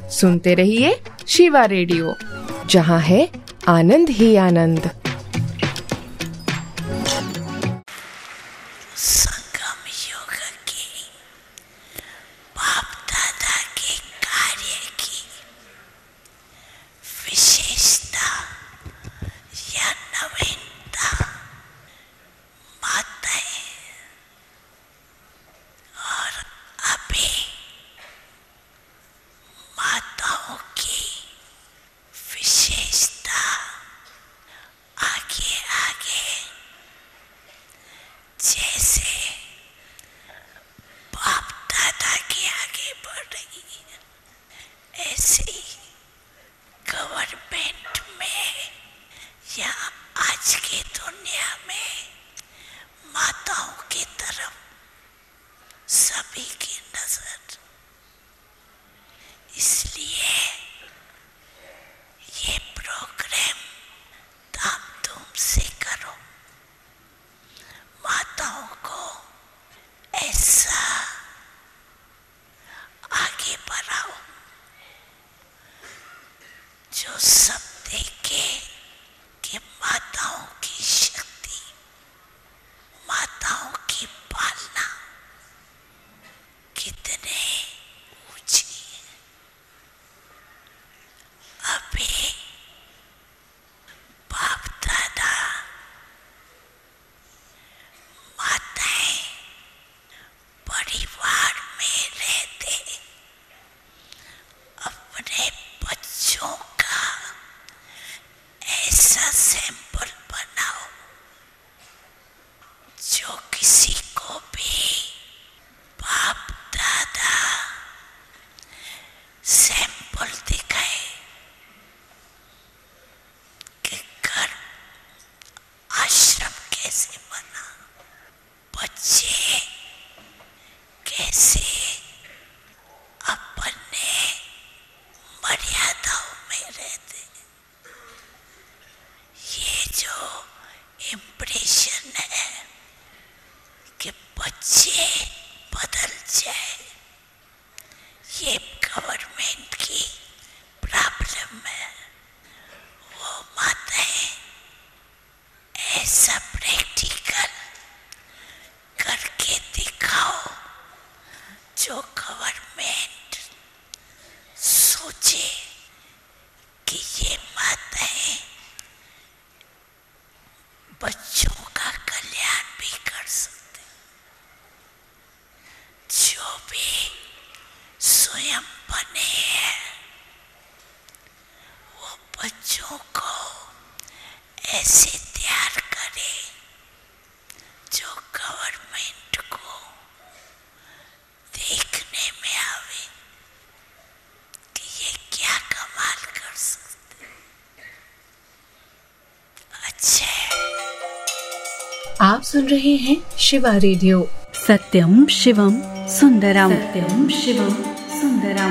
सुनते रहिए शिवा रेडियो, जहाँ है आनंद ही आनंद। संगम युग के बाप दादा के कार्य की विशेषता या नवीनता माताएं और अभी माताओं की विशेषता आगे आगे जैसे बाप दादा के आगे बढ़ रही है, ऐसे ही गवर्नमेंट में या आज की दुनिया में माताओं की तरफ सभी की नजर। इसलिए ये प्रोग्राम धाम-धूम से करो, माताओं को ऐसा आगे बढ़ाओ जो सब देखे कि माताओं की शक्ति, माताओं की पालना कितने ऊंची है। अभी बाप दादा माताएं परिवार में रहते अपने बच्चों का ऐसा सैंपल बनाओ जो किसी को भी बाप दादा सैंपल दिखाए कि घर आश्रम कैसे बना, बच्चे कैसे अपने मर्यादाओं में रहते। ये जो इम्प्रेशन है कि बच्चे बदल जाए, ये गवर्नमेंट की प्रॉब्लम है। वो माताएं ऐसा प्रैक्टिकल करके दिखाओ जो गवर्नमेंट सोचे कि ये माताएं बच्चों का कल्याण भी कर सकते। जो भी स्वयं बने हैं वो बच्चों को ऐसे तैयार करे जो गवर्नमेंट को देखने में आवे कि ये क्या कमाल कर सकते। अच्छा, आप सुन रहे हैं शिवा रेडियो। सत्यम शिवम सुंदरम। सत्यम शिवम सुंदरम।